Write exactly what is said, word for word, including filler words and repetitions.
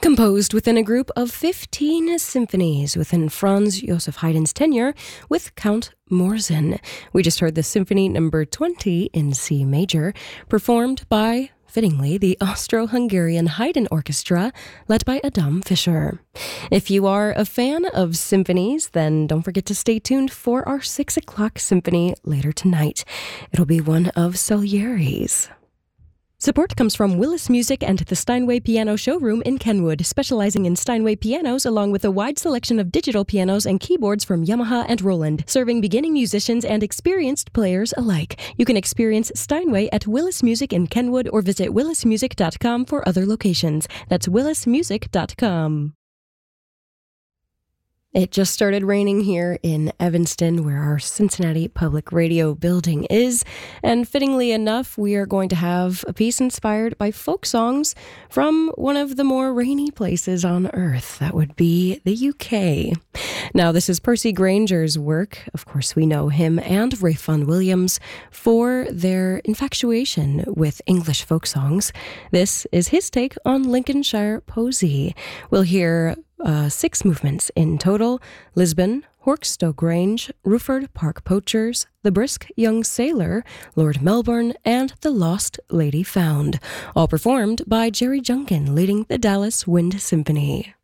Composed within a group of fifteen symphonies within Franz Joseph Haydn's tenure with Count Morzin. We just heard the Symphony Number twenty in C major, performed by, fittingly, the Austro-Hungarian Haydn Orchestra, led by Adam Fischer. If you are a fan of symphonies, then don't forget to stay tuned for our six o'clock symphony later tonight. It'll be one of Salieri's. Support comes from Willis Music and the Steinway Piano Showroom in Kenwood, specializing in Steinway pianos along with a wide selection of digital pianos and keyboards from Yamaha and Roland, serving beginning musicians and experienced players alike. You can experience Steinway at Willis Music in Kenwood or visit willis music dot com for other locations. That's willis music dot com. It just started raining here in Evanston, where our Cincinnati Public Radio building is, and fittingly enough, we are going to have a piece inspired by folk songs from one of the more rainy places on Earth. That would be the U K. Now, this is Percy Granger's work. Of course, we know him and Ralph Vaughan Williams for their infatuation with English folk songs. This is his take on Lincolnshire Posy. We'll hear Uh, six movements in total: Lisbon, Horkstow Grange, Rufford Park Poachers, The Brisk Young Sailor, Lord Melbourne, and The Lost Lady Found, all performed by Jerry Junkin leading the Dallas Wind Symphony.